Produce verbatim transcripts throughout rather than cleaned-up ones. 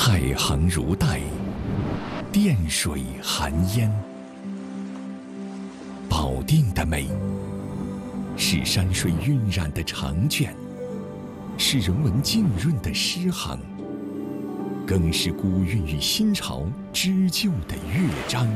太行如带，滇水含烟。保定的美，是山水晕染的长卷，是人文浸润的诗行，更是古韵与新潮织就的乐章。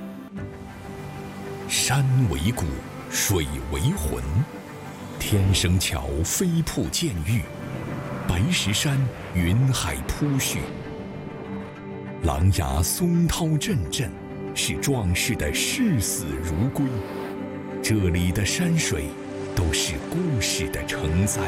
山为骨，水为魂，天生桥，飞瀑溅玉，白石山，云海铺叙。琅琊松涛阵阵，是壮士的视死如归。这里的山水，都是故事的承载。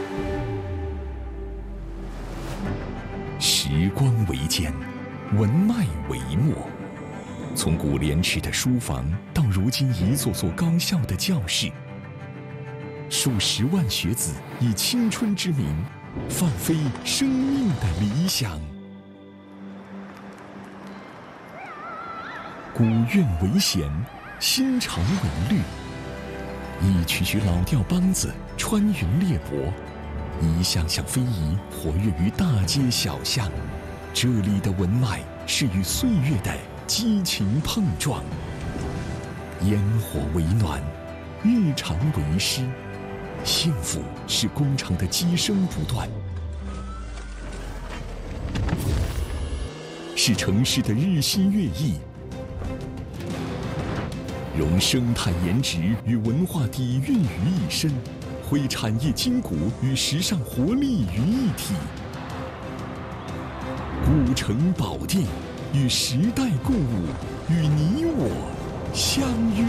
时光为鉴，文脉为墨。从古廉耻的书房，到如今一座座高校的教室，数十万学子以青春之名，放飞生命的理想。古韵为弦，新潮为律，一曲曲老调梆子穿云裂帛，一项项非遗活跃于大街小巷。这里的文脉是与岁月的激情碰撞。烟火为暖，日常为诗，幸福是工厂的机声不断，是城市的日新月异。融生态颜值与文化底蕴于一身，汇产业筋骨与时尚活力于一体。古城保定，与时代共舞，与你我相约。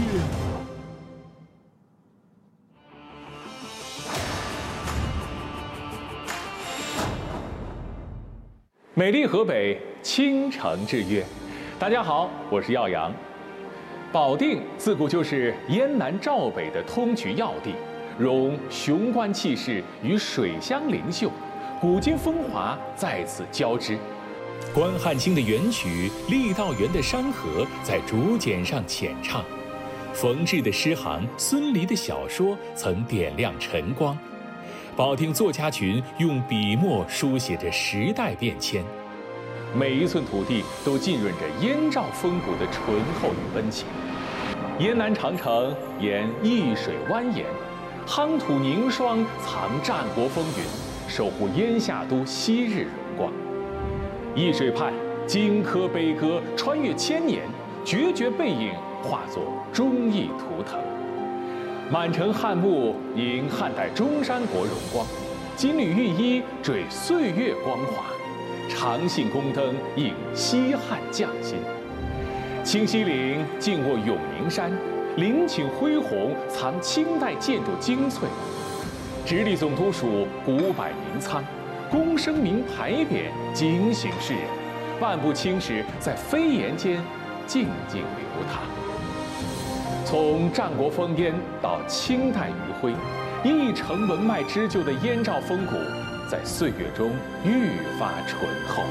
美丽河北，倾城之约。大家好，我是耀阳。保定自古就是燕南赵北的通衢要地，融雄关气势与水乡灵秀，古今风华在此交织。关汉卿的元曲，郦道元的山河在竹简上浅唱，冯至的诗行，孙犁的小说曾点亮晨光。保定作家群用笔墨书写着时代变迁，每一寸土地都浸润着燕赵风骨的醇厚与温情。燕南长城沿易水蜿蜒，夯土凝霜藏战国风云，守护燕夏都昔日荣光。易水畔，荆轲悲歌穿越千年，决绝背影化作忠义图腾。满城汉墓迎汉代中山国荣光，金缕玉衣缀岁月光华，长信宫灯映西汉匠心。清西陵静卧永宁山，陵寝恢宏藏清代建筑精粹。直隶总督署古柏名仓，公声名牌匾惊醒世人，万部青史在飞檐间静静流淌。从战国烽烟到清代余晖，一城文脉织就的燕赵风骨，在岁月中愈发醇厚。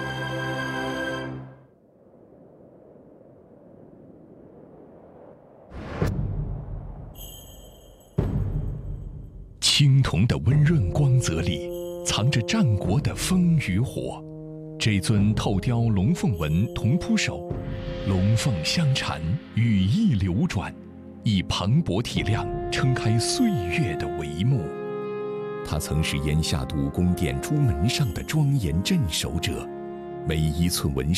青铜的温润光泽里，藏着战国的风与火。这尊透雕龙凤纹铜扑手，龙凤相缠，羽翼流转，以磅礴体量撑开岁月的帷幕。他曾是燕夏都宫殿朱门上的庄严镇守者，每一寸纹